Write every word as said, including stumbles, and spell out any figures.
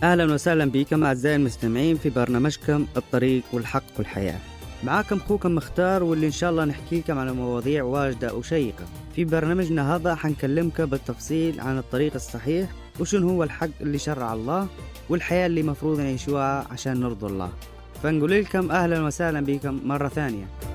أهلا وسهلا بكم أعزائي المستمعين في برنامجكم الطريق والحق والحياة. معاكم أخوكم مختار، واللي إن شاء الله نحكيكم على مواضيع واجدة وشيقة. في برنامجنا هذا حنكلمكم بالتفصيل عن الطريق الصحيح، وشن هو الحق اللي شرع الله، والحياة اللي مفروض نعيشوها عشان نرضي الله. فنقول لكم أهلا وسهلا بكم مرة ثانية.